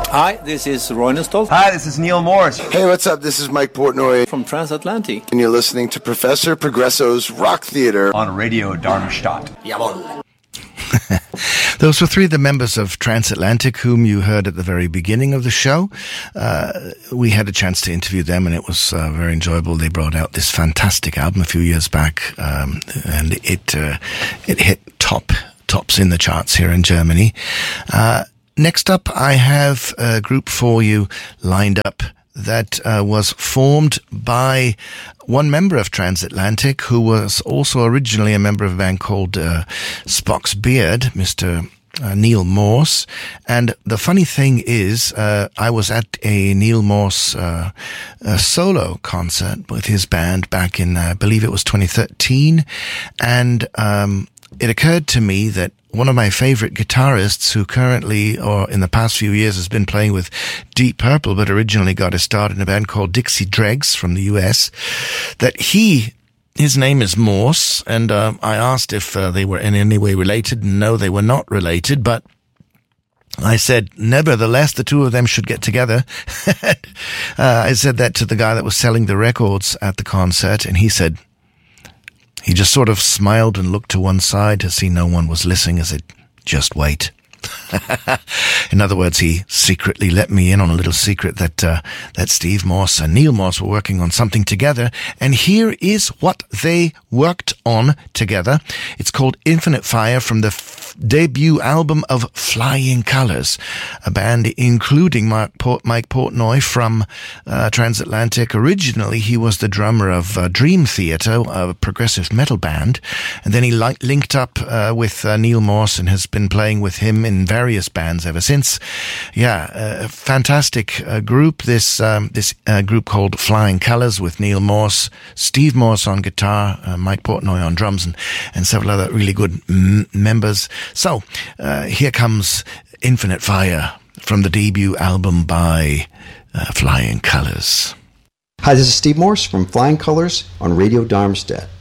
Hi, this is Roy Stoltz. Hi, this is Neil Morse. Hey, what's up? This is Mike Portnoy from Transatlantic. And you're listening to Professor Progresso's Rock Theater on Radio Darmstadt. Jawohl. Those were three of the members of Transatlantic whom you heard at the very beginning of the show. We had a chance to interview them, and it was very enjoyable. They brought out this fantastic album a few years back, and it hit tops in the charts here in Germany. Next up, I have a group for you lined up that was formed by one member of Transatlantic, who was also originally a member of a band called Spock's Beard, Mr. Neil Morse. And the funny thing is, I was at a Neil Morse solo concert with his band back in, I believe it was 2013, and it occurred to me that one of my favorite guitarists, who currently, or in the past few years, has been playing with Deep Purple, but originally got his start in a band called Dixie Dregs from the US, that his name is Morse, and I asked if they were in any way related. No, they were not related, but I said, nevertheless, the two of them should get together. I said that to the guy that was selling the records at the concert, and he just sort of smiled and looked to one side to see no one was listening as it just wait. In other words, he secretly let me in on a little secret that Steve Morse and Neil Morse were working on something together. And here is what they worked on together. It's called Infinite Fire, from the debut album of Flying Colors, a band including Mike Portnoy from Transatlantic. Originally, he was the drummer of Dream Theater, a progressive metal band. And then he linked up with Neil Morse and has been playing with him in various bands ever since. A fantastic group. This group called Flying Colors, with Neil Morse, Steve Morse on guitar, Mike Portnoy on drums, and several other really good members. So here comes Infinite Fire from the debut album by Flying Colors. Hi, this is Steve Morse from Flying Colors on Radio Darmstadt.